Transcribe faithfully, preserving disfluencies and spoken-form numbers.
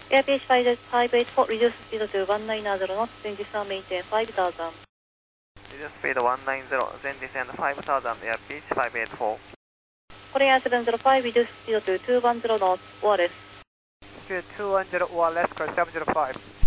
Airbase five eight four, reduce speed to one nine zero knots, then descend maintain five thousand. Reduce speed one nine zero, then descend five thousand, Airbase five eight four. Korea seven zero five, reduce speed to two one zero knots, O R S. Speed two one zero or less, cross seven zero five.